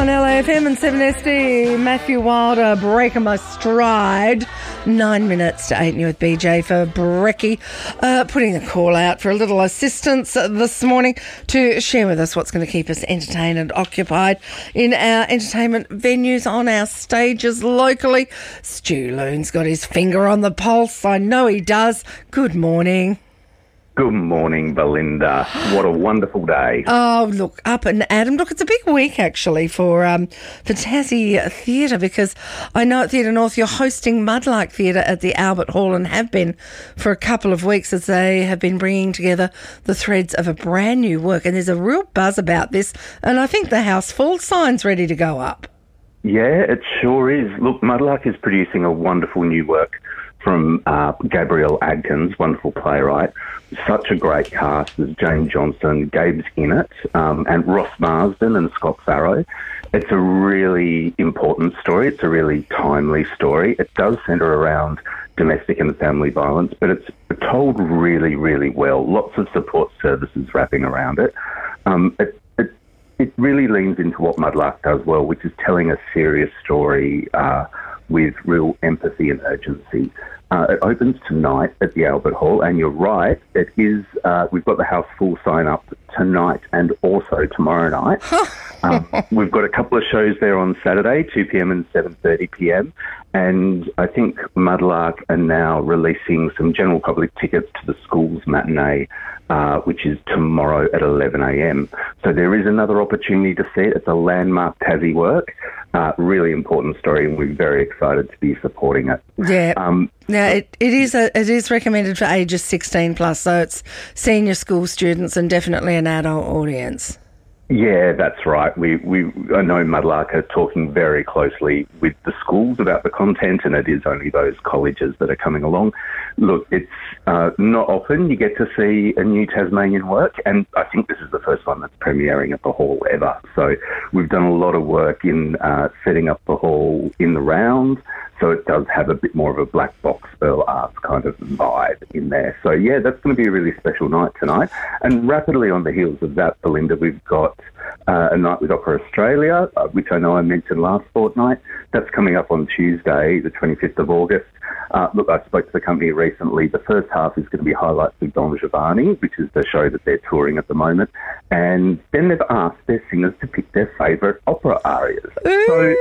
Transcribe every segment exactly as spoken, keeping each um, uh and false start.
on L A F M and seven S D. Matthew Wilder, breaking my stride. Nine minutes to eight, and you're with B J for Brekkie. Uh, putting the call out for a little assistance this morning to share with us what's going to keep us entertained and occupied in our entertainment venues, on our stages locally. Stu Loon's got his finger on the pulse. I know he does. Good morning. Good morning, Belinda. What a wonderful day. Oh, look, up and Adam. Look, it's a big week, actually, for um, for Tassie Theatre, because I know at Theatre North you're hosting Mudlark Theatre at the Albert Hall, and have been for a couple of weeks, as they have been bringing together the threads of a brand new work. And there's a real buzz about this, and I think the house full sign's ready to go up. Yeah, it sure is. Look, Mudlark is producing a wonderful new work from uh, Gabrielle Adkins, wonderful playwright. Such a great cast. There's Jane Johnson, Gabe's in it, um, and Ross Marsden and Scott Farrow. It's a really important story. It's a really timely story. It does centre around domestic and family violence, but it's told really, really well. Lots of support services wrapping around it. Um, it, it, it really leans into what Mudlark does well, which is telling a serious story uh, with real empathy and urgency. Uh, it opens tonight at the Albert Hall, and you're right, it is. Uh, we've got the house full sign up tonight and also tomorrow night. um, we've got a couple of shows there on Saturday, two p.m. and seven thirty p.m, and I think Mudlark are now releasing some general public tickets to the school's matinee, uh, which is tomorrow at eleven a.m. So there is another opportunity to see it. It's a landmark Tassie work. Uh, really important story, and we're very excited to be supporting it. Yeah. Um, now, it, it is a, it is recommended for ages sixteen plus, so it's senior school students and definitely an adult audience. Yeah, that's right. We, we, I know Mudlark are talking very closely with the schools about the content, and it is only those colleges that are coming along. Look, it's uh, not often you get to see a new Tasmanian work, and I think this is the first one that's premiering at the hall ever. So we've done a lot of work in uh, setting up the hall in the round, so it does have a bit more of a black box Earl Arts kind of vibe in there. So yeah, that's going to be a really special night tonight. And rapidly on the heels of that, Belinda, we've got uh, a night with Opera Australia, uh, which I know I mentioned last fortnight. That's coming up on Tuesday, the twenty-fifth of August. Uh, look, I spoke to the company recently. The first half is going to be highlights of Don Giovanni, which is the show that they're touring at the moment. And then they've asked their singers to pick their favourite opera arias. So,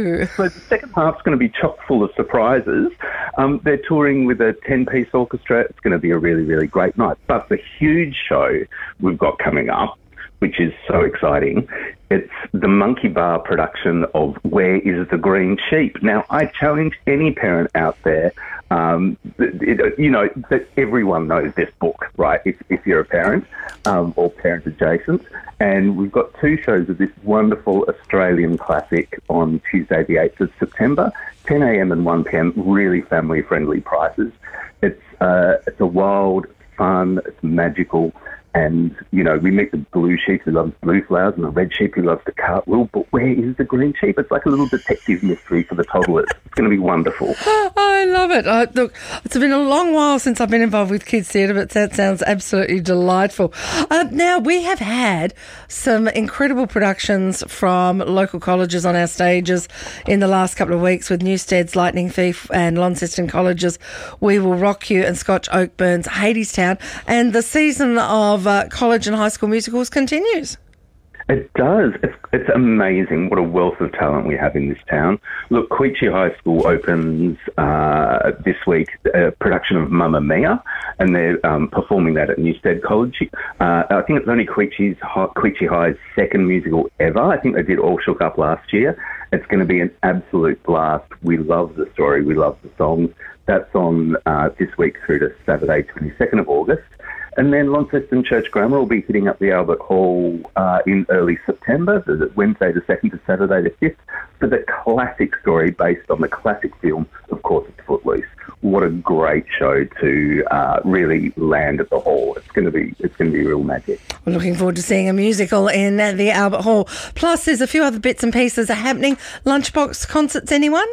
so the second half's going to be chock full of surprises. Um, they're touring with a ten-piece orchestra. It's going to be a really, really great night. But the huge show we've got coming up, which is so exciting, it's the Monkey Bar production of Where is the Green Sheep? Now, I challenge any parent out there, um, it, you know, that everyone knows this book, right, if, if you're a parent um, or parent adjacent. And we've got two shows of this wonderful Australian classic on Tuesday the eighth of September, ten a.m. and one p.m, really family-friendly prices. It's, uh, it's a wild, fun, it's magical. And, you know, we meet the blue sheep who loves blue flowers and the red sheep who loves the cartwheel, but where is the green sheep? It's like a little detective mystery for the toddlers. It's going to be wonderful. I love it. I, look, it's been a long while since I've been involved with kids theatre, but that sounds absolutely delightful. Uh, now, we have had some incredible productions from local colleges on our stages in the last couple of weeks, with Newstead's Lightning Thief and Launceston College's We Will Rock You and Scotch Oakburn's Hadestown, and the season of uh, college and high school musicals continues. It does. It's, it's amazing what a wealth of talent we have in this town. Look, Queechee High School opens uh, this week a production of Mamma Mia, and they're um, performing that at Newstead College. Uh, I think it's only Queechee's, Queechee High's second musical ever. I think they did All Shook Up last year. It's going to be an absolute blast. We love the story. We love the songs. That's on uh, this week through to Saturday, twenty-second of August. And then Launceston Church Grammar will be hitting up the Albert Hall uh, in early September, so Wednesday the second to Saturday the fifth, for the classic story based on the classic film, of course, it's Footloose. What a great show to uh, really land at the Hall. It's going to be it's going to be real magic. We're looking forward to seeing a musical in the Albert Hall. Plus, there's a few other bits and pieces are happening. Lunchbox concerts, anyone?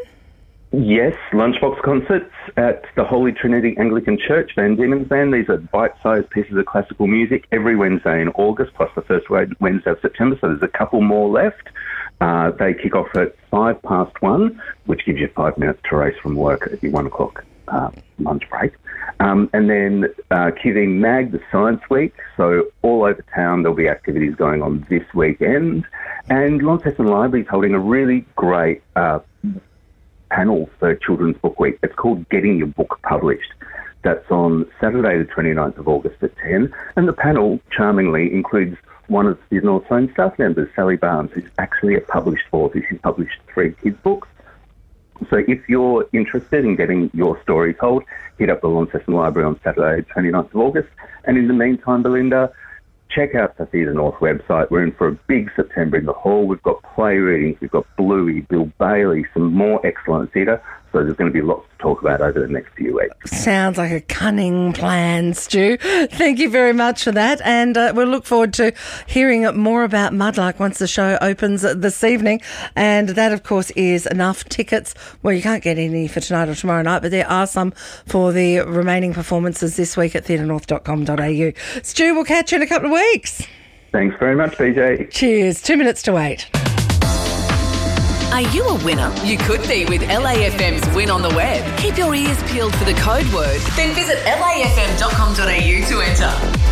Yes, lunchbox concerts at the Holy Trinity Anglican Church, Van Diemen's Band. These are bite-sized pieces of classical music every Wednesday in August, plus the first Wednesday of September, so there's a couple more left. Uh, they kick off at five past one, which gives you five minutes to race from work at your one o'clock uh, lunch break. Um, and then uh, Q V Mag, the Science Week. So all over town there'll be activities going on this weekend. And Launceston Library is holding a really great uh, panel for Children's Book Week. It's called Getting Your Book Published. That's on Saturday the twenty-ninth of August at ten. And the panel, charmingly, includes one of the North Zone staff members, Sally Barnes, who's actually a published author. She's published three kids' books. So if you're interested in getting your story told, hit up the Launceston Library on Saturday the twenty-ninth of August. And in the meantime, Belinda, check out the Theatre North website. We're in for a big September in the hall. We've got play readings, we've got Bluey, Bill Bailey, some more excellent theatre. So there's going to be lots to talk about over the next few weeks. Sounds like a cunning plan, Stu. Thank you very much for that. And uh, we'll look forward to hearing more about Mudlark once the show opens this evening. And that, of course, is enough tickets. Well, you can't get any for tonight or tomorrow night, but there are some for the remaining performances this week at theatre north dot com dot a u. Stu, we'll catch you in a couple of weeks. Thanks very much, B J. Cheers. Two minutes to eight. Are you a winner? You could be with L A F M's Win on the Web. Keep your ears peeled for the code word. Then visit L A F M dot com dot a u to enter.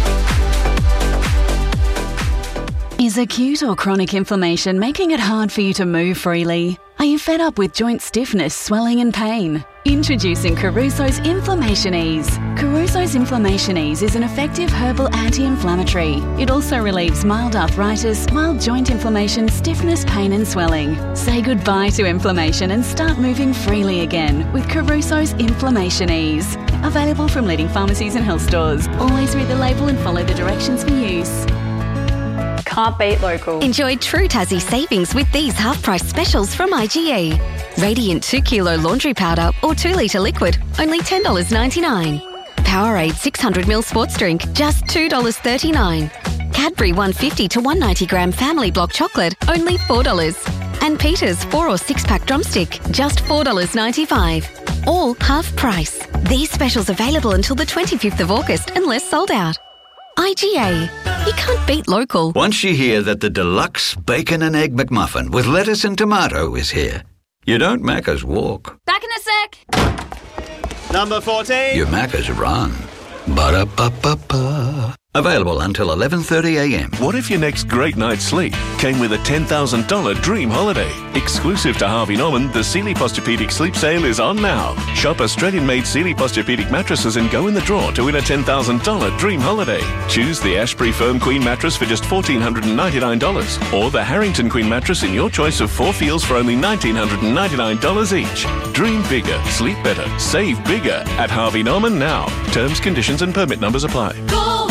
Is acute or chronic inflammation making it hard for you to move freely? Are you fed up with joint stiffness, swelling and pain? Introducing Caruso's Inflammation Ease. Caruso's Inflammation Ease is an effective herbal anti-inflammatory. It also relieves mild arthritis, mild joint inflammation, stiffness, pain and swelling. Say goodbye to inflammation and start moving freely again with Caruso's Inflammation Ease. Available from leading pharmacies and health stores. Always read the label and follow the directions for use. Can't beat local. Enjoy true Tassie savings with these half-price specials from I G A. Radiant two kilo laundry powder or two litre liquid, only ten dollars ninety-nine. Powerade six hundred milliliter sports drink, just two dollars thirty-nine. Cadbury one hundred fifty to one hundred ninety gram family block chocolate, only four dollars. And Peter's four or six pack drumstick, just four dollars ninety-five. All half price. These specials available until the twenty-fifth of August unless sold out. I G A. You can't beat local. Once you hear that the deluxe bacon and egg McMuffin with lettuce and tomato is here, you don't Macca's walk. Back in a sec. Number fourteen. You Macca's run. Ba-da-ba-ba-ba. Available until eleven thirty a m. What if your next great night's sleep came with a ten thousand dollars dream holiday? Exclusive to Harvey Norman, the Sealy Posturepedic Sleep Sale is on now. Shop Australian-made Sealy Posturepedic mattresses and go in the draw to win a ten thousand dollars dream holiday. Choose the Ashbury Firm Queen mattress for just one thousand four hundred ninety-nine dollars or the Harrington Queen mattress in your choice of four feels for only one thousand nine hundred ninety-nine dollars each. Dream bigger, sleep better, save bigger at Harvey Norman now. Terms, conditions and permit numbers apply. Go!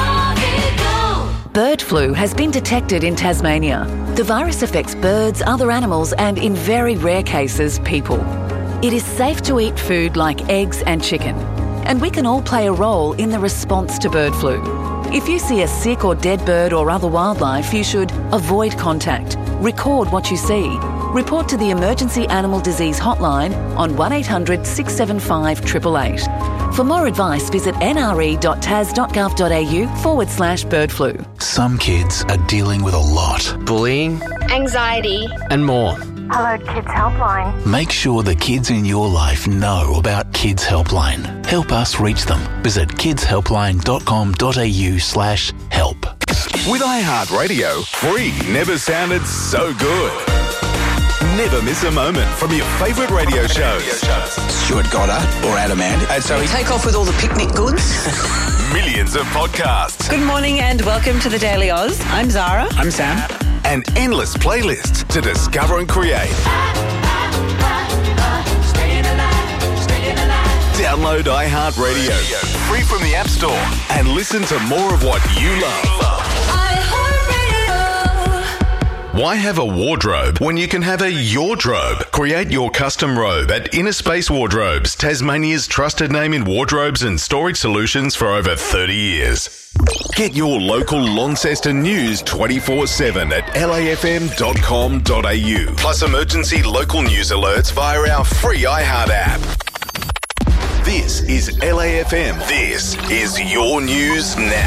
Bird flu has been detected in Tasmania. The virus affects birds, other animals and, in very rare cases, people. It is safe to eat food like eggs and chicken. And we can all play a role in the response to bird flu. If you see a sick or dead bird or other wildlife, you should avoid contact, record what you see, report to the Emergency Animal Disease Hotline on one eight hundred six seven five eight eight eight. For more advice, visit nre.tas.gov.au forward slash bird flu. Some kids are dealing with a lot. Bullying, anxiety, and more. Hello, Kids Helpline. Make sure the kids in your life know about Kids Helpline. Help us reach them. Visit kidshelpline.com.au slash help. With iHeartRadio, free never sounded so good. Never miss a moment from your favourite radio shows. Stuart Goddard or Adam Ant. And so we take off with all the picnic goods. Millions of podcasts. Good morning and welcome to the Daily Oz. I'm Zara. I'm Sam. And endless playlists to discover and create. Download iHeartRadio free from the App Store and listen to more of what you love. Why have a wardrobe when you can have a yourdrobe? Create your custom robe at Inner Space Wardrobes, Tasmania's trusted name in wardrobes and storage solutions for over thirty years. Get your local Launceston news twenty-four seven at L A F M dot com dot a u. Plus emergency local news alerts via our free iHeart app. This is L A F M. This is your news now.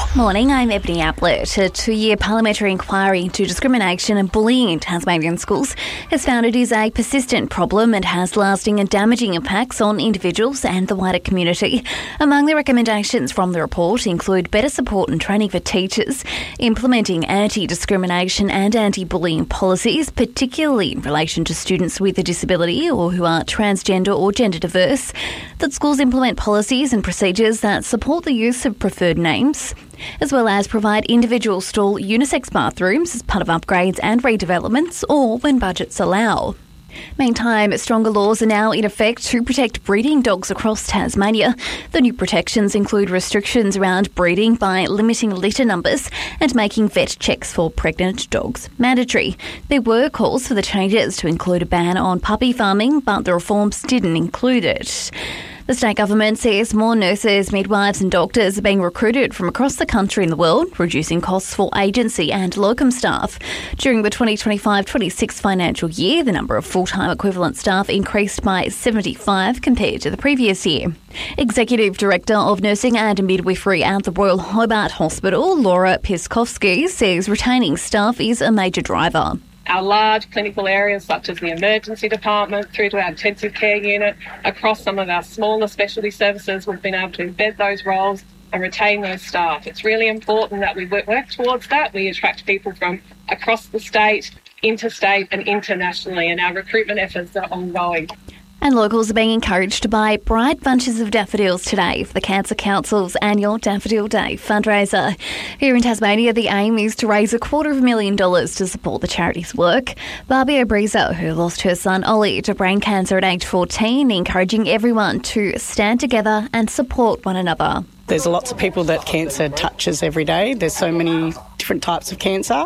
Morning, I'm Ebony Ablett. A two-year parliamentary inquiry into discrimination and bullying in Tasmanian schools has found it is a persistent problem and has lasting and damaging impacts on individuals and the wider community. Among the recommendations from the report include better support and training for teachers, implementing anti-discrimination and anti-bullying policies, particularly in relation to students with a disability or who are transgender or gender diverse, that schools implement policies and procedures that support the use of preferred names, as well as provide individual stall unisex bathrooms as part of upgrades and redevelopments or when budgets allow. Meantime, stronger laws are now in effect to protect breeding dogs across Tasmania. The new protections include restrictions around breeding by limiting litter numbers and making vet checks for pregnant dogs mandatory. There were calls for the changes to include a ban on puppy farming, but the reforms didn't include it. The state government says more nurses, midwives and doctors are being recruited from across the country and the world, reducing costs for agency and locum staff. During the twenty twenty-five twenty-six financial year, the number of full-time equivalent staff increased by seventy-five compared to the previous year. Executive Director of Nursing and Midwifery at the Royal Hobart Hospital, Laura Piskovsky, says retaining staff is a major driver. Our large clinical areas such as the emergency department through to our intensive care unit, across some of our smaller specialty services, we've been able to embed those roles and retain those staff. It's really important that we work towards that. We attract people from across the state, interstate and internationally, and our recruitment efforts are ongoing. And locals are being encouraged to buy bright bunches of daffodils today for the Cancer Council's annual Daffodil Day fundraiser. Here in Tasmania, the aim is to raise a quarter of a million dollars to support the charity's work. Barbie Obriza, who lost her son Ollie to brain cancer at age fourteen, encouraging everyone to stand together and support one another. There's lots of people that cancer touches every day. There's so many different types of cancer,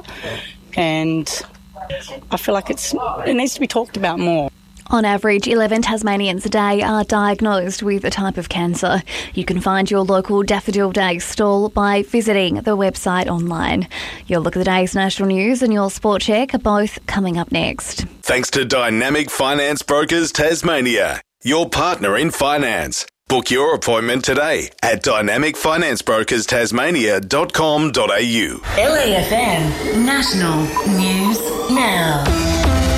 and I feel like it's it needs to be talked about more. On average, eleven Tasmanians a day are diagnosed with a type of cancer. You can find your local Daffodil Day stall by visiting the website online. Your look at the day's national news and your sport check are both coming up next. Thanks to Dynamic Finance Brokers Tasmania, your partner in finance. Book your appointment today at dynamic finance brokers tasmania dot com dot a u. L A F M National News Now.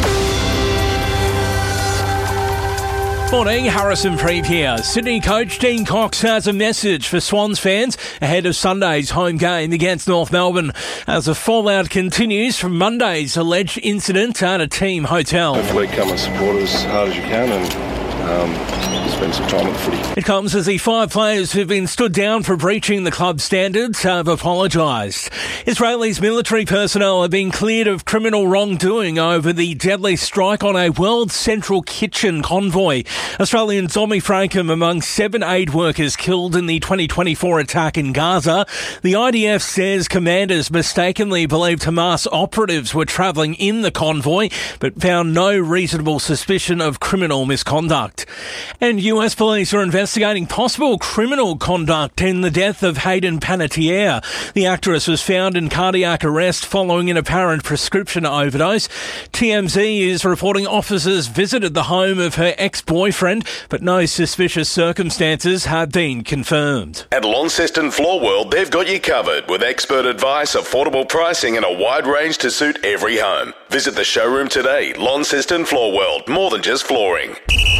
Morning, Harrison Freed here. Sydney coach Dean Cox has a message for Swans fans ahead of Sunday's home game against North Melbourne as the fallout continues from Monday's alleged incident at a team hotel. Hopefully come and support us as hard as you can and um, spend some time with footy. It comes as the five players who've been stood down for breaching the club standards have apologised. Israel's military personnel have been cleared of criminal wrongdoing over the deadly strike on a World Central Kitchen convoy. Australian Zombie Frankham among seven aid workers killed in the twenty twenty-four attack in Gaza. The I D F says commanders mistakenly believed Hamas operatives were travelling in the convoy, but found no reasonable suspicion of criminal misconduct. And U S police are investigating possible criminal conduct in the death of Hayden Panettiere. The actress was found in cardiac arrest following an apparent prescription overdose. T M Z is reporting officers visited the home of her ex-boyfriend, but no suspicious circumstances have been confirmed. At Launceston Floor World, they've got you covered with expert advice, affordable pricing and a wide range to suit every home. Visit the showroom today. Launceston Floor World, more than just flooring.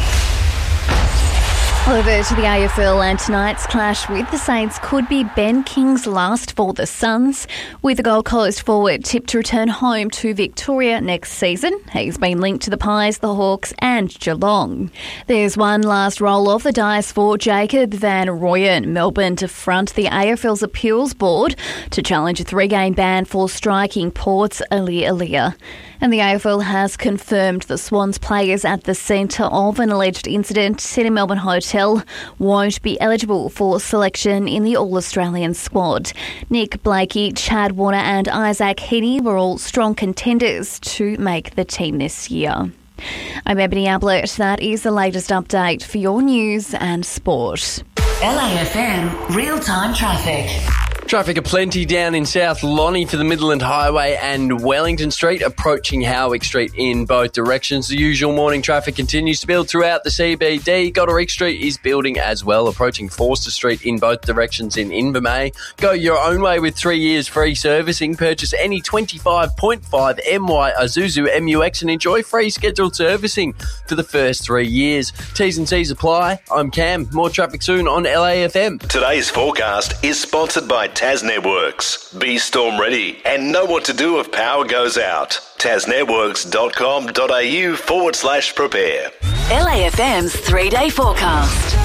Over to the A F L, and tonight's clash with the Saints could be Ben King's last for the Suns, with the Gold Coast forward tipped to return home to Victoria next season. He's been linked to the Pies, the Hawks and Geelong. There's one last roll of the dice for Jacob van Rooyen, Melbourne to front the A F L's appeals board to challenge a three-game ban for striking Port's Ali Alia. And the A F L has confirmed the Swans players at the centre of an alleged incident in a Melbourne hotel won't be eligible for selection in the All-Australian squad. Nick Blakey, Chad Warner and Isaac Heaney were all strong contenders to make the team this year. I'm Ebony Ablett. That is the latest update for your news and sport. L A F M Real-Time Traffic. Traffic aplenty down in South Lonnie for the Midland Highway and Wellington Street, approaching Howick Street in both directions. The usual morning traffic continues to build throughout the C B D. Goderich Street is building as well, approaching Forster Street in both directions in Invermay. Go your own way with three years free servicing. Purchase any twenty-five point five M Y Isuzu M U X and enjoy free scheduled servicing for the first three years. T's and C's apply. I'm Cam. More traffic soon on L A F M. Today's forecast is sponsored by TasNetworks. Be storm ready and know what to do if power goes out. tasnetworks.com.au forward slash prepare. L A F M's three-day forecast.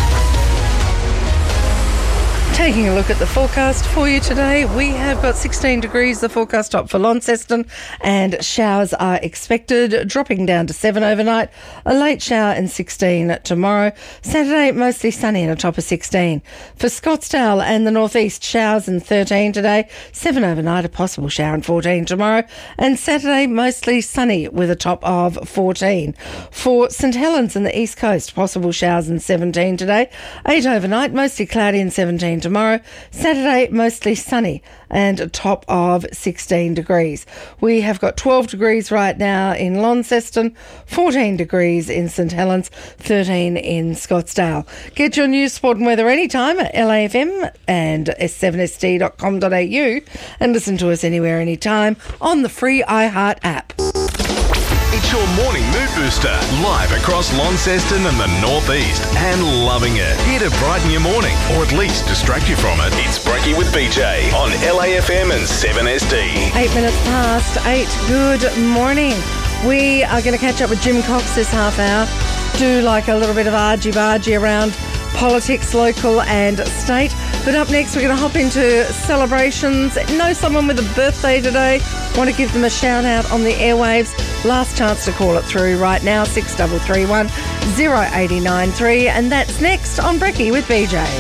Taking a look at the forecast for you today, we have got sixteen degrees, the forecast up for Launceston, and showers are expected, dropping down to seven overnight, a late shower and sixteen tomorrow. Saturday, mostly sunny and a top of sixteen. For Scottsdale and the northeast, showers and thirteen today, seven overnight, a possible shower and fourteen tomorrow, and Saturday, mostly sunny with a top of fourteen. For St Helens and the east coast, possible showers and seventeen today, eight overnight, mostly cloudy and seventeen tomorrow. Tomorrow, Saturday, mostly sunny and a top of sixteen degrees. We have got twelve degrees right now in Launceston, fourteen degrees in St Helens, thirteen in Scottsdale. Get your news, sport and weather anytime at L A F M and s seven s d dot com dot a u and listen to us anywhere, anytime on the free iHeart app. It's your morning mood booster, live across Launceston and the northeast, and loving it. Here to brighten your morning, or at least distract you from it. It's Brekkie with B J on L A F M and seven S D. Eight minutes past eight. Good morning. We are going to catch up with Jim Cox this half hour. Do like a little bit of argy-bargy around politics, local and state. But up next, we're going to hop into celebrations. Know someone with a birthday today? Want to give them a shout out on the airwaves? Last chance to call it through right now, six three three one, zero eight nine three. And that's next on Brekkie with B J.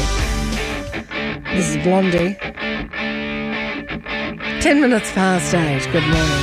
This is Blondie. Ten minutes past eight. Good morning.